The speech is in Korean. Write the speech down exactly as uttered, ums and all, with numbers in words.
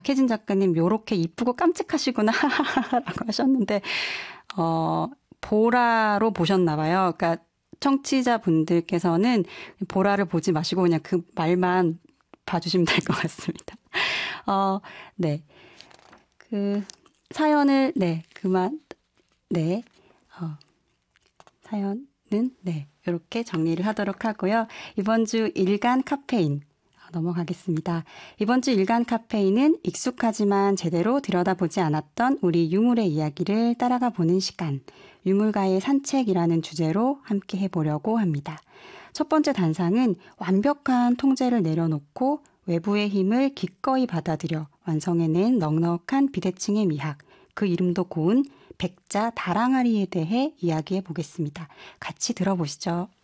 박혜진 작가님 요렇게 이쁘고 깜찍하시구나 라고 하셨는데 어, 보라로 보셨나 봐요. 그러니까 청취자분들께서는 보라를 보지 마시고 그냥 그 말만 봐주시면 될 것 같습니다. 어, 네. 그 사연을 네 그만 네 어, 사연은 네 이렇게 정리를 하도록 하고요. 이번 주 일간 카페인 넘어가겠습니다. 이번 주 일간 카페인은 익숙하지만 제대로 들여다보지 않았던 우리 유물의 이야기를 따라가 보는 시간, 유물가의 산책이라는 주제로 함께 해보려고 합니다. 첫 번째 단상은 완벽한 통제를 내려놓고 외부의 힘을 기꺼이 받아들여 완성해낸 넉넉한 비대칭의 미학, 그 이름도 고운 백자 다랑아리에 대해 이야기해 보겠습니다. 같이 들어보시죠.